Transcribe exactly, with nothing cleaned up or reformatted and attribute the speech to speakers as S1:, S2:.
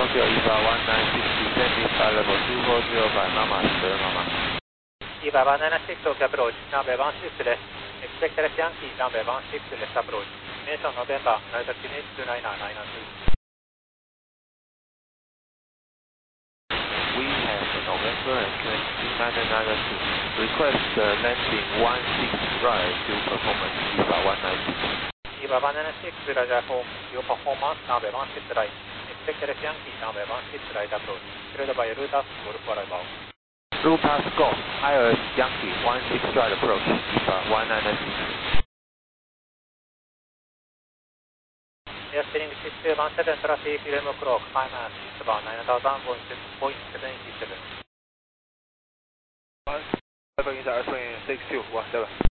S1: zero, E V A one nine six, descending by level two four zero by Mama, Sierra Mama.
S2: E V A one nine six, OK approach, number one six です。Expect Yankee, number one six です、approach. Nation November, Delta two eight two nine nine nine two.
S1: We have November and two nine nine two. Request uh, landing one six right to performance, E V A one nine six.
S2: E V A one nine six, Roger home, your performance, number one six right. Expect Yankee, number one six right approach. Cleared by Rutas, Golf for arrival.
S1: Rutas Golf, I O S Yankee, one six right approach, E V A one nine six.
S2: Air steering six two one seven, traffic eleven o'clock, final about nine thousand point seven seven.
S3: One, seven is airplane six two one seven.